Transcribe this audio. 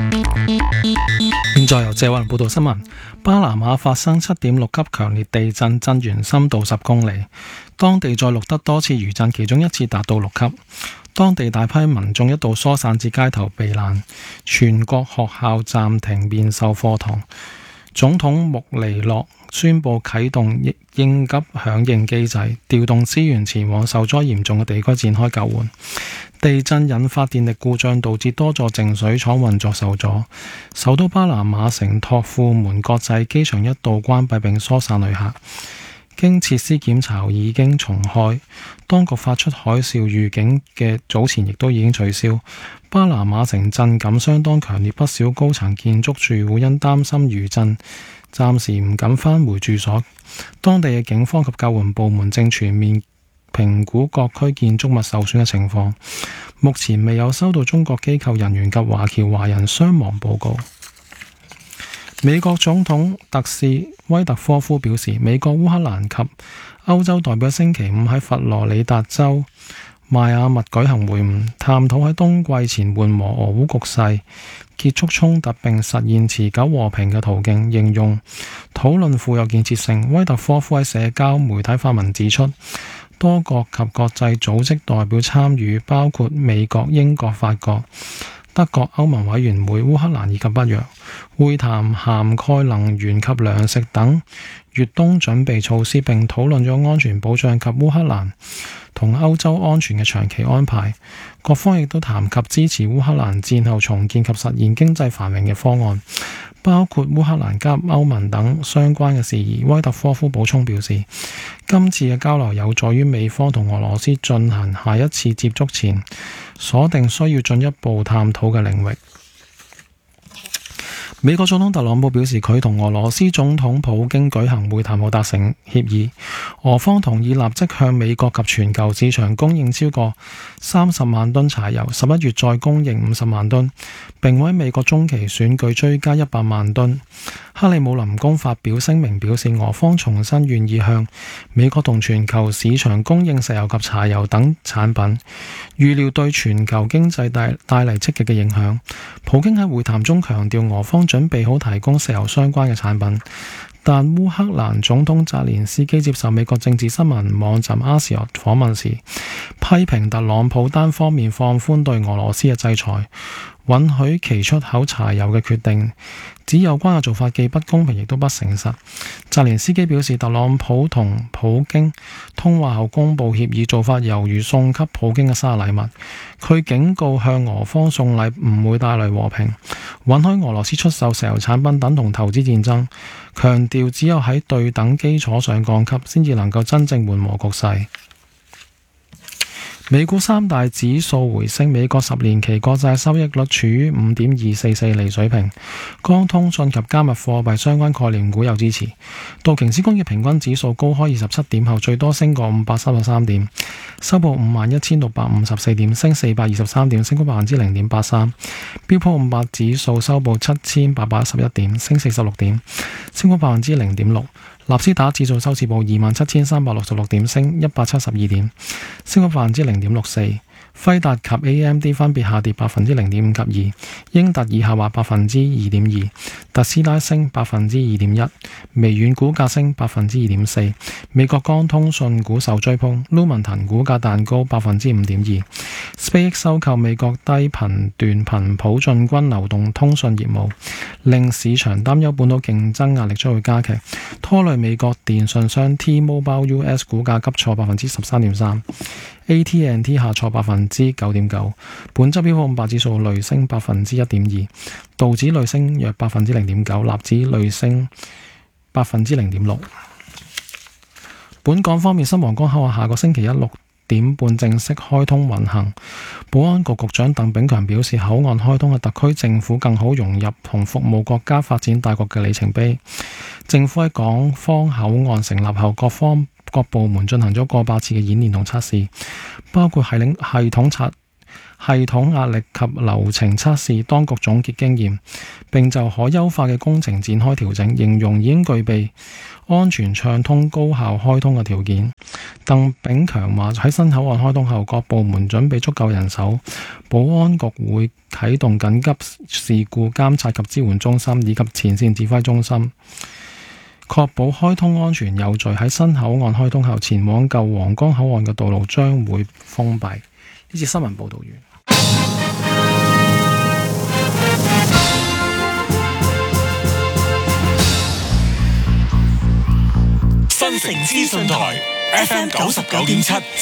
現在由謝雲報道新聞。巴拿馬發生7.6級強烈地震，震源深度10公里。當地再錄得多次餘震，其中一次達到6級。當地大批民眾一度疏散至街頭避難，全國學校暫停面授課堂。總統穆尼諾宣布啟動應急響應機制，調動資源前往受災嚴重嘅地區展開救援。地震引發電力故障，導致多座淨水廠運作受阻。首都巴拿馬城托庫門國際機場一度關閉並疏散旅客，經設施檢查後已經重開。當局發出海嘯預警嘅早前亦都已經取消。巴拿馬城震感相當強烈，不少高層建築住戶因擔心餘震，暫時唔敢返回住所。當地嘅警方及救援部門正全面評估各區建築物受損嘅情況，目前未有收到中國機構人員及華僑華人傷亡報告。美國總統特使威特科夫表示，美國、烏克蘭及歐洲代表星期五喺佛羅里達州邁阿密舉行會晤，探討喺冬季前緩和俄烏局勢、結束衝突並實現持久和平嘅途徑，形容討論富有建設性。威特科夫喺社交媒體發文指出，多國及國際組織代表參與，包括美國、英國、法國、德國、歐盟委員會、烏克蘭以及北約。會談涵蓋能源及糧食等越冬準備措施，並討論咗安全保障及烏克蘭同歐洲安全嘅長期安排。各方亦都談及支持烏克蘭戰後重建及實現經濟繁榮嘅方案，包括烏克蘭加入歐盟等相關嘅事宜。威特科夫補充表示，今次嘅交流有助於美方同俄羅斯進行下一次接觸前，鎖定需要進一步探討嘅領域。美國總統特朗普表示，佢同俄羅斯總統普京舉行會談後達成協議，俄方同意立即向美國及全球市場供應超過30萬噸柴油，11月再供應50萬噸，並為美國中期選舉追加100萬噸。克里姆林宮發表聲明表示，俄方重申願意向美國同全球市場供應石油及柴油等產品，預料對全球經濟帶嚟積極嘅影響。普京喺會談中強調，俄方準備好提供石油相關嘅產品，但烏克蘭總統澤連斯基接受美國政治新聞網站 Axios 訪問時，批評特朗普單方面放寬對俄羅斯嘅制裁，允許其出口柴油嘅決定，指有關嘅做法既不公平亦都不誠實。澤連斯基表示，特朗普同普京通話後公佈協議，做法猶如送給普京嘅生日禮物。佢警告向俄方送禮唔會帶來和平，允許俄羅斯出售石油產品等同投資戰爭，強調只有喺對等基礎上降級，先至能夠真正緩和局勢。美股三大指數回升，美國10年期國債收益率處於5.244厘水平。光通訊及加密貨幣相關概念股有支持。道瓊斯工業平均指數高開27點後，最多升過533點，收報51,654點，升423點，升幅0.83%。標普500指數收報7,811點，升46點，升幅0.6%。納斯達克指數收市報27,366點，升172點，升幅0.64%。輝達及 AMD 分別下跌0.5%及2%，英特爾下滑2.2%，特斯拉升2.1%，微軟股價升2.4%。美國光通訊股受追捧，Lumentum 股價彈高5.2%。SpaceX 收購美國低頻段頻譜進軍流動通訊業務，令市場擔憂本土競爭壓力將會加劇，拖累美國電信商 T-Mobile US 股價急挫13.3%。AT&T 下挫9.9%，本周標普500指數累升1.2%，道指累升約0.9%，納指累升0.6%。本港方面，新皇崗口岸下個星期一6點半正式開通運行。保安局局長鄧炳強表示，口岸開通係特區政府更好融入同服務國家發展大局嘅里程碑。政府喺港方口岸成立後，各部門進行咗過百次嘅演練同測試，包括系統系統壓力及流程測試，當局總結經驗，並就可優化嘅工程展開調整，形容已經具備安全暢通、高效開通嘅條件。鄧炳強話：喺新口岸開通後，各部門準備足夠人手，保安局會啟動緊急事故監察及支援中心以及前線指揮中心，確保開通安全有序。喺新口岸開通後，前往舊皇崗口岸嘅道路將會封閉。呢節新聞報導完。 新城資訊台 FM 99.7